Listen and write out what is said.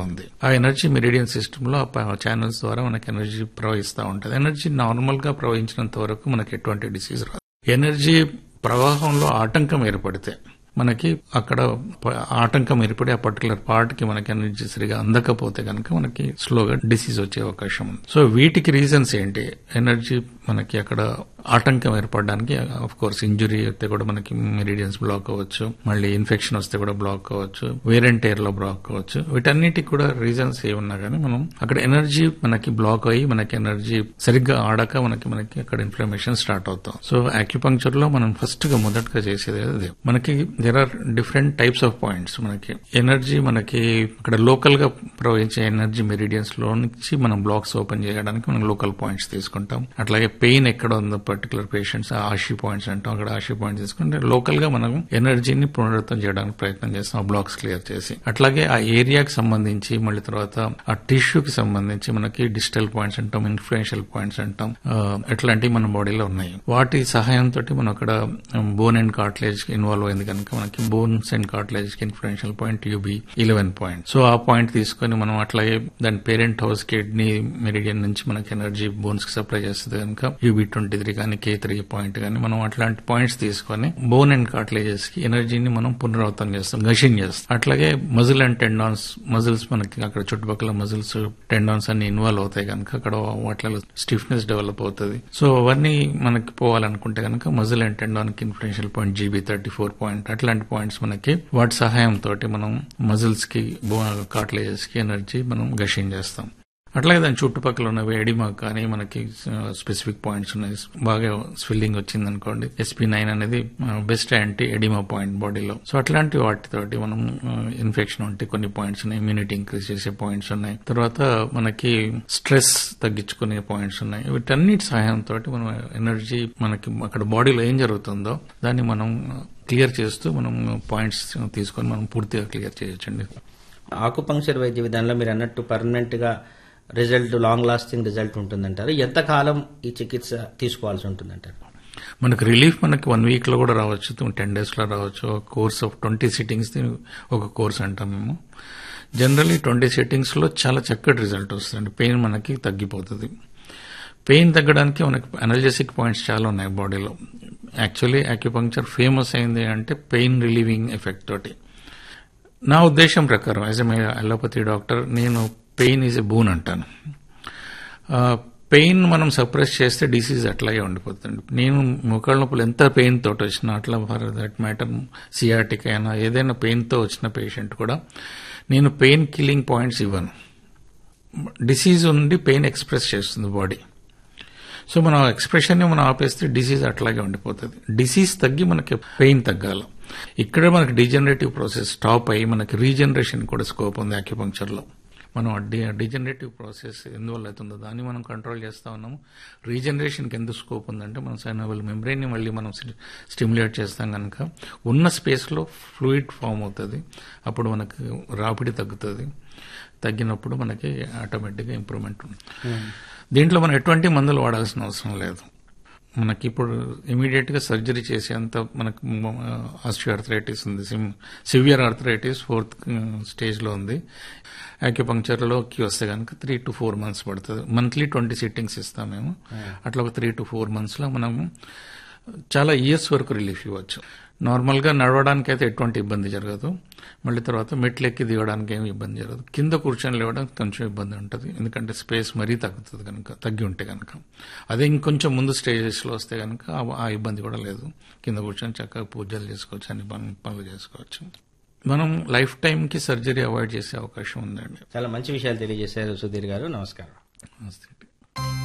ఉంది. ఆ energy meridian system లో ఆ ఛానల్స్ ద్వారా మనకి ఎనర్జీ ప్రవహిస్తూ ఉంటుంది. ఎనర్జీ నార్మల్ గా ప్రవహించినంత వరకు మనకి ఎటువంటి డిసీజ్ రాదు. ఎనర్జీ ప్రవాహంలో ఆటంకం ఏర్పడితే మనకి అక్కడ ఆటంకం ఏర్పడి ఆ పర్టికులర్ పార్ట్ కి మనకి ఎనర్జీ సరిగా అందకపోతే కనుక మనకి స్లోగా డిసీజ్ వచ్చే అవకాశం ఉంది. సో వీటికి రీజన్స్ ఏంటి? ఎనర్జీ మనకి అక్కడ ఆటంకం ఏర్పడడానికి ఆఫ్ కోర్స్ ఇంజురీ అయితే కూడా మనకి మెరిడియన్స్ బ్లాక్ అవ్వచ్చు, మళ్ళీ ఇన్ఫెక్షన్ వస్తే కూడా బ్లాక్ అవ్వచ్చు, వేర్ అండ్ టైర్ లో బ్లాక్ అవ్వచ్చు. వీటన్నిటికి కూడా రీజన్స్ ఏమన్నా కానీ మనం అక్కడ ఎనర్జీ మనకి బ్లాక్ అయ్యి మనకి ఎనర్జీ సరిగ్గా ఆడక మనకి అక్కడ ఇన్ఫ్లమేషన్ స్టార్ట్ అవుతాం. సో యాక్యుపంక్చర్ లో మనం ఫస్ట్ గా మొదటగా చేసేది అదే. మనకి there are different types of points. మనకి ఎనర్జీ మనకి అక్కడ లోకల్ గా ప్రవహించే ఎనర్జీ మెరిడియన్స్ లో నుంచి మనం బ్లాక్స్ ఓపెన్ చేయడానికి మనం లోకల్ పాయింట్స్ తీసుకుంటాం. అట్లాగే పెయిన్ ఎక్కడ ఉందో పర్టికులర్ పేషెంట్స్ ఆషి పాయింట్స్ అంటాం, అక్కడ ఆషి పాయింట్స్ తీసుకుంటే లోకల్ గా మనం ఎనర్జీని పునరుద్ధరణ చేయడానికి ప్రయత్నం చేస్తాం, ఆ బ్లాక్స్ క్లియర్ చేసి. అట్లాగే ఆ ఏరియాకి సంబంధించి మళ్ళీ తర్వాత ఆ టిష్యూకి సంబంధించి మనకి డిజిటల్ పాయింట్స్ అంటాం, ఇన్ఫ్లుయెన్షియల్ పాయింట్స్ అంటాం, ఇట్లాంటివి మన బాడీలో ఉన్నాయి. వాటి సహాయంతో మనం అక్కడ బోన్ అండ్ కార్టిలేజ్ ఇన్వాల్వ్ అయింది కనుక మనకి బోన్స్ అండ్ కార్టిలేజ్ కి influential point UB11 point. So ఆ పాయింట్ తీసుకొని మనం అట్లాగే దాని పేరెంట్ హౌస్ కిడ్నీ మెరిడియన్ నుంచి మనకి ఎనర్జీ బోన్స్ కి సప్లై చేస్తుంది కనుక UB23 కానీ K3 పాయింట్ కానీ మనం అట్లాంటి పాయింట్స్ తీసుకొని బోన్ అండ్ కార్టిలేజెస్ కి ఎనర్జీని మనం పునరావృతం చేస్తాం, గషింగ్ చేస్తాం. అట్లాగే మజిల్ అండ్ టెండాన్స్, మజిల్స్ మనకి అక్కడ చుట్టుపక్కల మజిల్స్ టెండాన్స్ అన్ని ఇన్వాల్వ్ అవుతాయి కనుక అక్కడ వాటిలో స్టిఫ్నెస్ డెవలప్ అవుతుంది. సో అవన్నీ మనకి పోవాలనుకుంటే కనుక మజిల్ అండ్ టెండాన్ కి ఇన్ఫ్లుయెన్షియల్ పాయింట్ GB34 పాయింట్, అట్లాంటి పాయింట్స్ మనకి వాటి సహాయంతో మనం మజిల్స్ కి కార్టిలేజెస్ కి ఎనర్జీ మనం గషింగ్ చేస్తాం. అట్లాగే దాని చుట్టుపక్కల ఉన్నవి ఎడిమా కానీ మనకి స్పెసిఫిక్ పాయింట్స్ ఉన్నాయి. బాగా స్వెల్లింగ్ వచ్చింది అనుకోండి, SP9 అనేది బెస్ట్ యాంటీ ఎడిమా పాయింట్ బాడీలో. సో అట్లాంటి వాటితోటి మనం ఇన్ఫెక్షన్ ఉంటే కొన్ని పాయింట్స్ ఉన్నాయి, ఇమ్యూనిటీ ఇంక్రీజ్ చేసే పాయింట్స్ ఉన్నాయి, తర్వాత మనకి స్ట్రెస్ తగ్గించుకునే పాయింట్స్ ఉన్నాయి. వీటన్నిటి సహాయంతో మనం ఎనర్జీ మనకి అక్కడ బాడీలో ఏం జరుగుతుందో దాన్ని మనం క్లియర్ చేస్తూ మనం పాయింట్స్ తీసుకొని మనం పూర్తిగా క్లియర్ చేయొచ్చండి. ఆకుపంక్చర్ వైద్య విధానంలో మీరు అన్నట్టు పర్మనెంట్ గా రిజల్ట్, లాంగ్ లాస్టింగ్ రిజల్ట్ ఉంటుందంటారు. ఎంతకాలం ఈ చికిత్స తీసుకోవాల్సి ఉంటుందంటారు? మనకు రిలీఫ్ మనకి 1 వీక్ లో కూడా రావచ్చు, 10 days లో రావచ్చు. కోర్స్ ఆఫ్ 20 సిట్టింగ్స్ ఒక కోర్స్ అంటాం మేము. జనరల్లీ 20 సిట్టింగ్స్ లో చాలా చక్కటి రిజల్ట్ వస్తుంది. పెయిన్ మనకి తగ్గిపోతుంది. పెయిన్ తగ్గడానికి మనకి అనల్జెసిక్ పాయింట్స్ చాలా ఉన్నాయి బాడీలో. యాక్చువల్లీ యాక్యుపంక్చర్ ఫేమస్ అయింది అంటే పెయిన్ రిలీవింగ్ ఎఫెక్ట్ తోటి. నా ఉద్దేశం ప్రకారం యాజ్ ఎ అలోపతి డాక్టర్ నేను పెయిన్ ఈజ్ ఎ బూన్ అంటాను. పెయిన్ మనం సప్రెస్ చేస్తే డిసీజ్ అట్లాగే ఉండిపోతుంది. నేను మోకాళ్ళ నొప్పులు ఎంత పెయిన్ తోటి వచ్చినా, అట్లా ఫర్ దట్ మ్యాటర్ సియాటిక్ అయినా ఏదైనా పెయిన్ తో వచ్చిన పేషెంట్ కూడా నేను పెయిన్ కిల్లింగ్ పాయింట్స్ ఇవ్వను. డిసీజ్ ఉండి పెయిన్ ఎక్స్ప్రెస్ చేస్తుంది బాడీ. సో మన ఎక్స్ప్రెషన్ ని మనం ఆపేస్తే డిసీజ్ అట్లాగే ఉండిపోతుంది. డిసీజ్ తగ్గి మనకి పెయిన్ తగ్గాలి. ఇక్కడ మనకి డిజనరేటివ్ ప్రాసెస్ స్టాప్ అయ్యి మనకి రీజనరేషన్ కూడా స్కోప్ ఉంది యాక్యుపంక్చర్ లో. మనం డిజనరేటివ్ ప్రాసెస్ ఎందువల్ల అవుతుందో దాన్ని మనం కంట్రోల్ చేస్తా ఉన్నాము. రీజనరేషన్కి ఎందుకు స్కోప్ ఉందంటే మనం సైనోవల్ మెంబ్రెయిన్ ని మళ్ళీ మనం స్టిమ్యులేట్ చేస్తాం కనుక ఉన్న స్పేస్ లో ఫ్లూయిడ్ ఫామ్ అవుతుంది. అప్పుడు మనకు రాపిడి తగ్గుతుంది. తగ్గినప్పుడు మనకి ఆటోమేటిక్గా ఇంప్రూవ్మెంట్ ఉంది. దీంట్లో మనం ఎటువంటి మందులు వాడాల్సిన అవసరం లేదు. మనకి ఇప్పుడు ఇమీడియట్ గా సర్జరీ చేసేంత మనకు ఆస్టియోఆర్థరైటిస్ ఉంది, సివియర్ ఆర్థరైటిస్ 4th స్టేజ్ లో ఉంది. యాక్యుపంక్చర్ లోకి వస్తే కనుక 3 to 4 months పడుతుంది. మంత్లీ 20 సిట్టింగ్స్ ఇస్తాం మేము. అట్లా ఒక 3 to 4 months లో మనం చాలా ఇయర్స్ వరకు రిలీఫ్ ఇవ్వచ్చు. నార్మల్ గా నడవడానికి అయితే ఎటువంటి ఇబ్బంది జరగదు. మళ్ళీ తర్వాత మెట్లెక్కి దిగడానికి ఏమి ఇబ్బంది జరగదు. కింద కూర్చొని లేవడానికి కొంచెం ఇబ్బంది ఉంటుంది, ఎందుకంటే స్పేస్ మరీ తగ్గుతుంది కనుక, తగ్గి ఉంటే కనుక. అదే ఇంకొంచెం ముందు స్టేజెస్ లో వస్తే కనుక ఆ ఇబ్బంది కూడా లేదు. కింద కూర్చొని చక్కగా పూజలు చేసుకోవచ్చు, అన్ని పనులు చేసుకోవచ్చు. మనం లైఫ్ టైం కి సర్జరీ అవాయిడ్ చేసే అవకాశం ఉందండి. చాలా మంచి విషయాలు తెలియజేశారు సుధీర్ గారు. నమస్కారం. నమస్తే.